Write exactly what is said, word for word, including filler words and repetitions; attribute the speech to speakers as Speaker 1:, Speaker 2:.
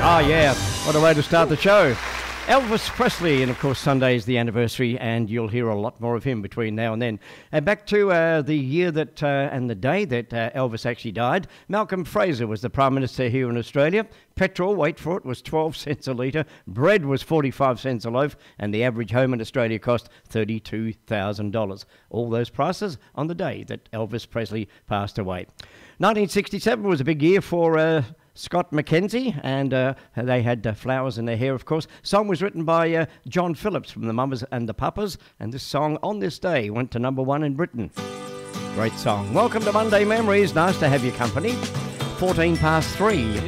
Speaker 1: Oh, yeah. What a way to start the show. Elvis Presley, and of course Sunday is the anniversary, and you'll hear a lot more of him between now and then. And back to uh, the year that uh, and the day that uh, Elvis actually died. Malcolm Fraser was the Prime Minister here in Australia. Petrol, wait for it, was twelve cents a litre. Bread was forty-five cents a loaf, and the average home in Australia cost thirty-two thousand dollars. All those prices on the day that Elvis Presley passed away. nineteen sixty-seven was a big year for Uh, Scott McKenzie, and uh, they had uh, flowers in their hair, of course. Song was written by uh, John Phillips from the Mamas and the Papas, and this song, On This Day, went to number one in Britain. Great song. Welcome to Monday Memories. Nice to have your company. fourteen past three.